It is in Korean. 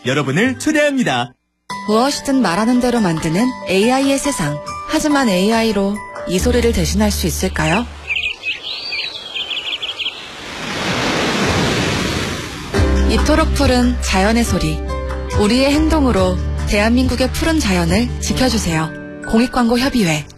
여러분을 초대합니다. 무엇이든 말하는 대로 만드는 AI의 세상. 하지만 AI로 이 소리를 대신할 수 있을까요? 이토록 푸른 자연의 소리. 우리의 행동으로 대한민국의 푸른 자연을 지켜주세요. 공익광고협의회.